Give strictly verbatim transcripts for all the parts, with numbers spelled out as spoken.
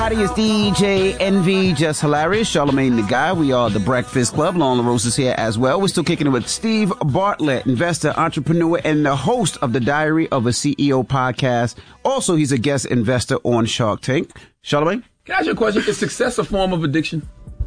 It's D J Envy, Just Hilarious, Charlamagne the Guy. We are the Breakfast Club. Lauren LaRosa is here as well. We're still kicking it with Steve Bartlett, investor, entrepreneur, and the host of the Diary of a C E O podcast. Also, he's a guest investor on Shark Tank. Charlamagne? Can I ask you a question? Is success a form of addiction?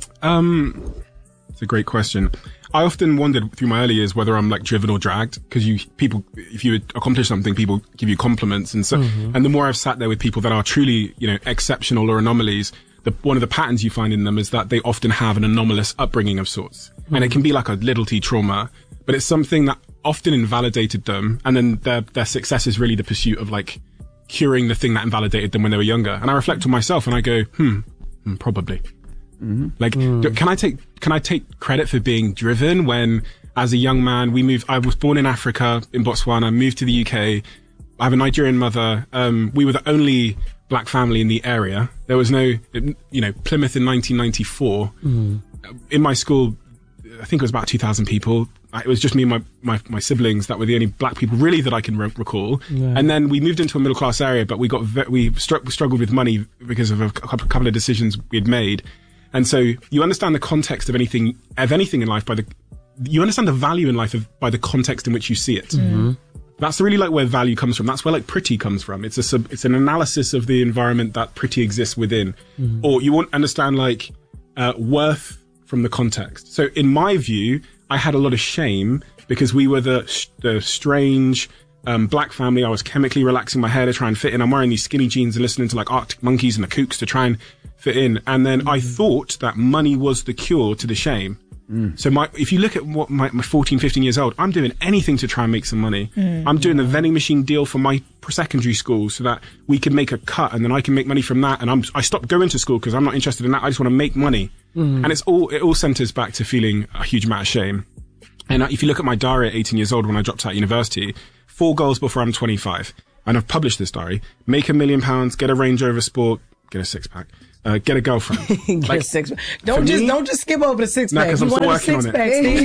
Um, it's a great question. I often wondered through my early years whether I'm like driven or dragged, because you people, if you accomplish something, people give you compliments, and so, mm-hmm. and the more I've sat there with people that are truly, you know, exceptional or anomalies, the one of the patterns you find in them is that they often have an anomalous upbringing of sorts, mm-hmm. and it can be like a little t trauma, but it's something that often invalidated them, and then their their success is really the pursuit of like curing the thing that invalidated them when they were younger. And I reflect on myself and I go, hmm, hmm probably. Mm-hmm. Like, mm. can I take, can I take credit for being driven when, as a young man, we moved, I was born in Africa, in Botswana, moved to the U K. I have a Nigerian mother. Um, we were the only black family in the area. There was no, you know, Plymouth in nineteen ninety-four. Mm. In my school, I think it was about two thousand people. It was just me and my, my, my siblings that were the only black people really that I can re- recall. Yeah. And then we moved into a middle class area, but we got, ve- we str- struggled with money because of a couple of decisions we had made. And so you understand the context of anything, of anything in life by the, you understand the value in life of, by the context in which you see it. Mm-hmm. That's really like where value comes from. That's where like pretty comes from. It's a sub, it's an analysis of the environment that pretty exists within. Mm-hmm. Or you won't understand like, uh, worth from the context. So in my view, I had a lot of shame because we were the, the strange, um, black family. I was chemically relaxing my hair to try and fit in. I'm wearing these skinny jeans and listening to like Arctic Monkeys and the Kooks to try and fit in. And then mm. I thought that money was the cure to the shame. Mm. So my, if you look at what my, my fourteen, fifteen years old, I'm doing anything to try and make some money. Mm. I'm doing the vending machine deal for my secondary school so that we can make a cut and then I can make money from that. And I'm, I stopped going to school because I'm not interested in that. I just want to make money. Mm. And it's all, it all centers back to feeling a huge amount of shame. And if you look at my diary at eighteen years old when I dropped out of university, four goals before I'm twenty-five. And I've published this diary. Make a million pounds, get a Range Rover Sport, get a six pack. Uh, get a girlfriend. get like, a six pack. Don't just, me, don't just skip over the six no, pack. Because I'm still working on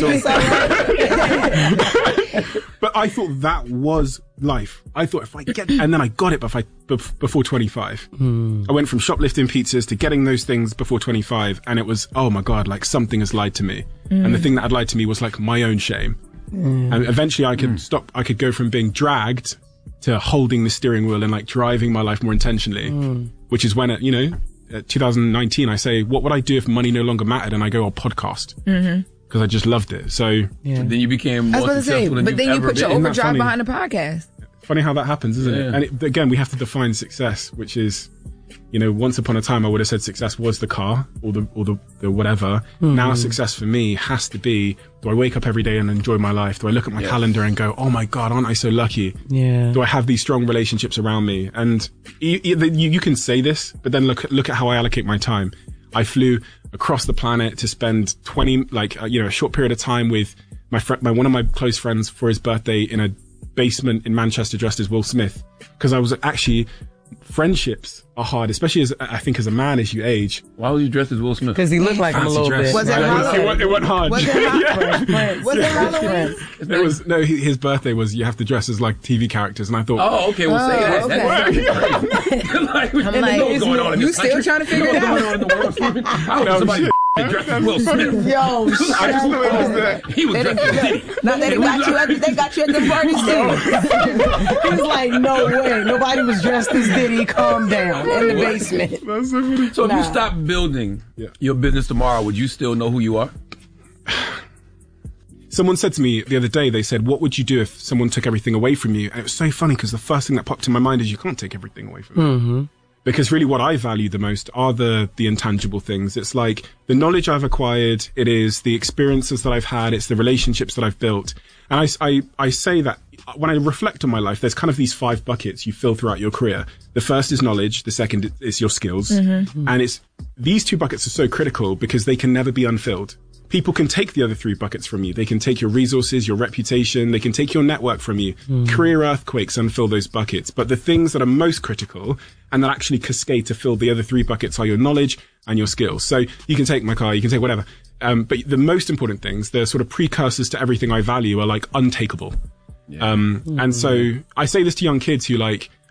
it. Still... But I thought that was life. I thought if I get, and then I got it before, before twenty-five. Hmm. I went from shoplifting pizzas to getting those things before twenty-five. And it was, oh my God, like something has lied to me. Mm. And the thing that had lied to me was like my own shame. Mm. And eventually I could mm. stop, I could go from being dragged to holding the steering wheel and like driving my life more intentionally, mm. which is when it, you know, Uh, two thousand nineteen, I say, what would I do if money no longer mattered? And I go, I'll podcast. Mm-hmm. Because I just loved it. So, yeah. then you became more successful say, than But then you put your been. overdrive behind the podcast. Funny how that happens, isn't yeah. it? And it, again, we have to define success, which is, you know, once upon a time I would have said success was the car or the, or the, the whatever. Mm-hmm. Now success for me has to be, do I wake up every day and enjoy my life? Do I look at my yes. calendar and go, oh my God, aren't I so lucky? Yeah. Do I have these strong relationships around me? And you, you, you can say this, but then look, look at how I allocate my time. I flew across the planet to spend twenty, like, uh, you know, a short period of time with my friend, my, one of my close friends for his birthday in a basement in Manchester dressed as Will Smith. Cause I was actually, friendships are hard, especially as I think as a man as you age. Why was you dressed as Will Smith? Because he looked like him a little dress. bit. Was it it, went, it went hard. Was it Halloween? Was it Halloween? It was no. His birthday was you have to dress as like T V characters, and I thought, oh, okay, we'll oh, say that. Okay. That's like, I'm like, what's going on in you still country? Trying to figure it out? What's going on in the world, Stephen? How no, somebody dressed as Will Smith? Yo, I just knew it was that he was dressed as Diddy. Now they got you. At, they got you at the party too. He was like, no way, nobody was dressed as Diddy. Calm down in the basement. That's so funny. So if nah. you stopped building yeah. your business tomorrow, would you still know who you are? Someone said to me the other day, they said, what would you do if someone took everything away from you? And it was so funny because the first thing that popped in my mind is you can't take everything away from me. Mm-hmm. Because really what I value the most are the, the intangible things. It's like the knowledge I've acquired. It is the experiences that I've had. It's the relationships that I've built. And I, I, I say that when I reflect on my life, there's kind of these five buckets you fill throughout your career. The first is knowledge. The second is your skills. Mm-hmm. And it's, these two buckets are so critical because they can never be unfilled. People can take the other three buckets from you. They can take your resources, your reputation. They can take your network from you. Mm. Career earthquakes unfill those buckets. But the things that are most critical and that actually cascade to fill the other three buckets are your knowledge and your skills. So you can take my car, you can take whatever. Um, but the most important things, the sort of precursors to everything I value are like untakeable. Yeah. Um, mm. And so I say this to young kids who like,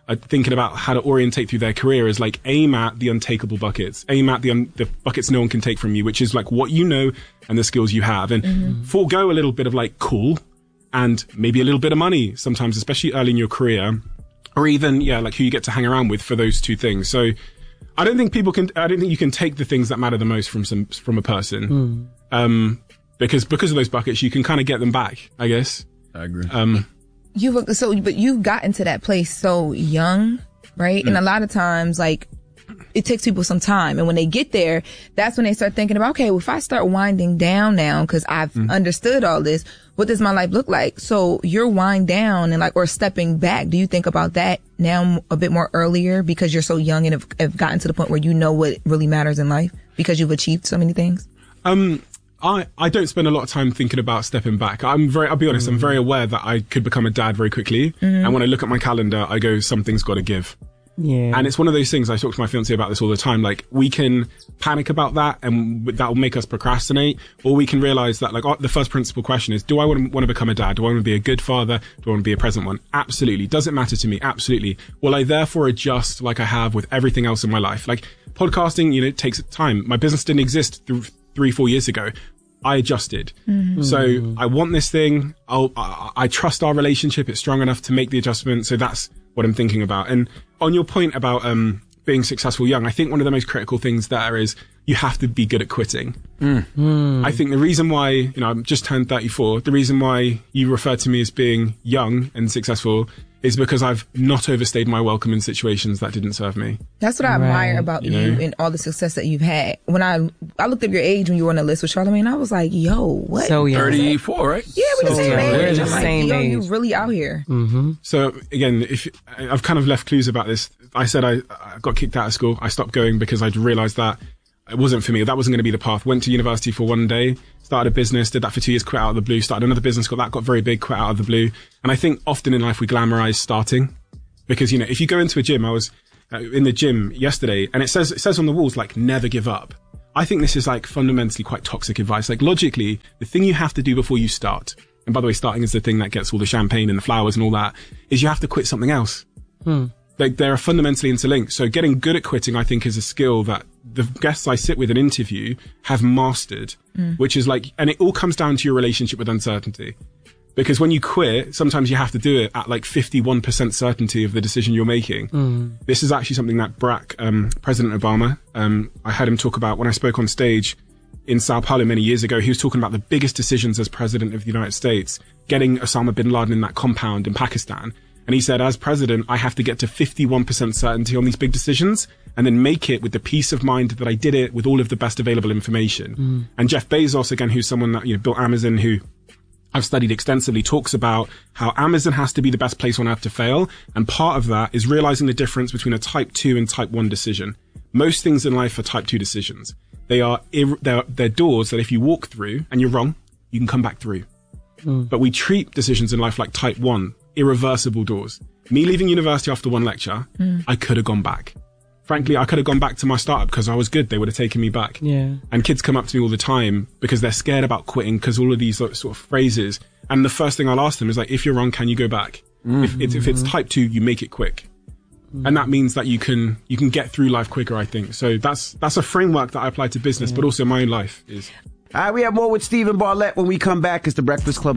are thinking about how to orientate through their career is like aim at the untakeable buckets, aim at the un- the buckets no one can take from you, which is like what you know and the skills you have, and mm-hmm. forego a little bit of like cool and maybe a little bit of money sometimes, especially early in your career, or even yeah like who you get to hang around with for those two things. So I don't think people can I don't think you can take the things that matter the most from some from a person mm. um because because of those buckets you can kind of get them back, I guess. I agree. um You so, but you got into that place so young, right? Mm. And a lot of times, like, it takes people some time, and when they get there, that's when they start thinking about, okay, well, if I start winding down now because I've mm. understood all this, what does my life look like? So you're wind down and like, or stepping back. Do you think about that now a bit more earlier because you're so young and have, have gotten to the point where you know what really matters in life because you've achieved so many things? Um. I, I don't spend a lot of time thinking about stepping back. I'm very, I'll be honest, mm. I'm very aware that I could become a dad very quickly. Mm. And when I look at my calendar, I go, something's got to give. Yeah. And it's one of those things, I talk to my fiancé about this all the time. Like, we can panic about that and that will make us procrastinate. Or we can realize that, like, the first principal question is, do I want to, want to become a dad? Do I want to be a good father? Do I want to be a present one? Absolutely. Does it matter to me? Absolutely. Will I therefore adjust like I have with everything else in my life? Like, podcasting, you know, it takes time. My business didn't exist th- three, four years ago. I adjusted. Mm-hmm. So I want this thing. I'll, I, I trust our relationship. It's strong enough to make the adjustment. So that's what I'm thinking about. And on your point about um, being successful young, I think one of the most critical things there is you have to be good at quitting. Mm. Mm. I think the reason why, you know, I'm just turned thirty-four, the reason why you refer to me as being young and successful is because I've not overstayed my welcome in situations that didn't serve me. That's what I admire right. about you, you know? And all the success that you've had. When I I looked up your age when you were on the list with Charlamagne, I was like, yo, what? So young. thirty-four, right? Yeah, we're so the same young. age. We're the I'm same like, age. Yo, you're really out here. Mm-hmm. So again, if I've kind of left clues about this. I said I, I got kicked out of school. I stopped going because I'd realised that it wasn't for me. That wasn't going to be the path. Went to university for one day, started a business, did that for two years, quit out of the blue, started another business, got that, got very big, quit out of the blue. And I think often in life we glamorize starting. Because, you know, if you go into a gym, I was uh, in the gym yesterday and it says, it says on the walls, like, never give up. I think this is like fundamentally quite toxic advice. Like, logically, the thing you have to do before you start, and by the way, starting is the thing that gets all the champagne and the flowers and all that, is you have to quit something else. Hmm. Like, they're fundamentally interlinked. So getting good at quitting, I think, is a skill that the guests I sit with and interview have mastered, mm. which is like, and it all comes down to your relationship with uncertainty. Because when you quit, sometimes you have to do it at like fifty-one percent certainty of the decision you're making. Mm. This is actually something that Barack, um, President Obama, um, I heard him talk about when I spoke on stage in Sao Paulo many years ago. He was talking about the biggest decisions as president of the United States, getting Osama bin Laden in that compound in Pakistan. And he said, as president, I have to get to fifty-one percent certainty on these big decisions and then make it with the peace of mind that I did it with all of the best available information. Mm. And Jeff Bezos, again, who's someone that, you know, built Amazon, who I've studied extensively, talks about how Amazon has to be the best place on earth to fail. And part of that is realizing the difference between a type two and type one decision. Most things in life are type two decisions. They are, ir- they're, they're doors that if you walk through and you're wrong, you can come back through. Mm. But we treat decisions in life like type one, irreversible doors. Me leaving university after one lecture, mm. I could have gone back. Frankly, I could have gone back to my startup because I was good. They would have taken me back. Yeah. And kids come up to me all the time because they're scared about quitting because all of these sort of phrases. And the first thing I'll ask them is like, if you're wrong, can you go back? Mm-hmm. If, it's, if it's type two, you make it quick. Mm-hmm. And that means that you can, you can get through life quicker, I think. So that's, that's a framework that I apply to business, yeah. but also my own life is. All right, we have more with Steven Bartlett when we come back. It's The Breakfast Club.